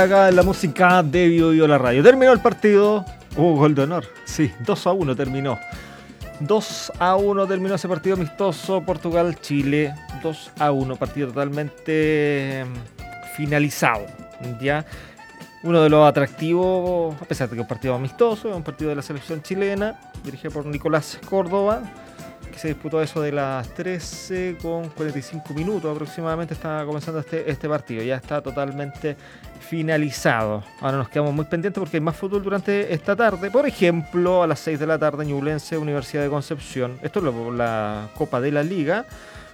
Acá en la música de Bio la radio. Terminó el partido. Hubo gol de honor. Sí, 2-1 terminó. 2-1 terminó ese partido amistoso. Portugal-Chile. 2-1. Partido totalmente finalizado. Ya. Uno de los atractivos, a pesar de que es un partido amistoso, es un partido de la selección chilena, dirigido por Nicolás Córdoba, que se disputó eso de las 13:45 minutos aproximadamente. Estaba comenzando este partido. Ya está totalmente finalizado. Ahora nos quedamos muy pendientes porque hay más fútbol durante esta tarde. Por ejemplo, a las 6 de la tarde, Ñublense, Universidad de Concepción. Esto es la Copa de la Liga.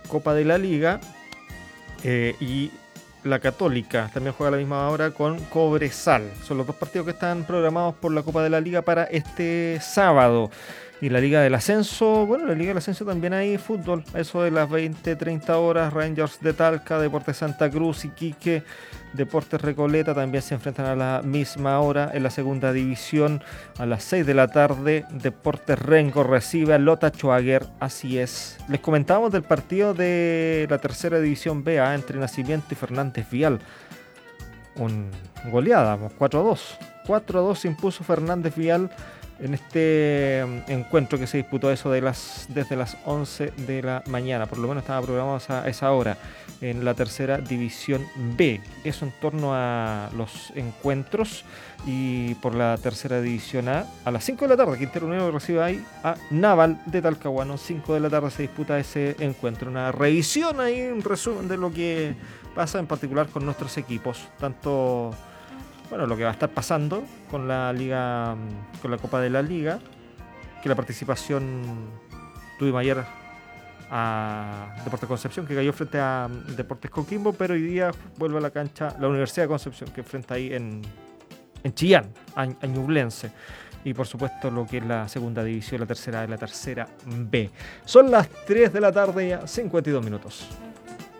Y la Católica también juega a la misma hora con Cobresal. Son los dos partidos que están programados por la Copa de la Liga para este sábado. Y la Liga del Ascenso, la Liga del Ascenso también hay fútbol. Eso de las 20-30 horas, Rangers de Talca, Deportes Santa Cruz, Iquique, Deportes Recoleta también se enfrentan a la misma hora. En la segunda división, a las 6 de la tarde, Deportes Rengo recibe a Lota Schwager. Así es. Les comentábamos del partido de la tercera división B entre Nacimiento y Fernández Vial. Un goleada, 4-2. 4-2 se impuso Fernández Vial en este encuentro que se disputó desde las 11 de la mañana. Por lo menos estaba programado a esa hora en la tercera división B. Eso en torno a los encuentros. Y por la tercera división A, a las 5 de la tarde, Quintero Unido recibe ahí a Naval de Talcahuano. 5 de la tarde se disputa ese encuentro. Una revisión ahí, un resumen de lo que pasa en particular con nuestros equipos. Tanto lo que va a estar pasando con la Liga, con la Copa de la Liga, que la participación tuvimos ayer a Deportes Concepción, que cayó frente a Deportes Coquimbo, pero hoy día vuelve a la cancha la Universidad de Concepción, que enfrenta ahí en Chillán, a Ñublense. Y por supuesto lo que es la segunda división, la tercera B. Son las 3 de la tarde, ya 52 minutos.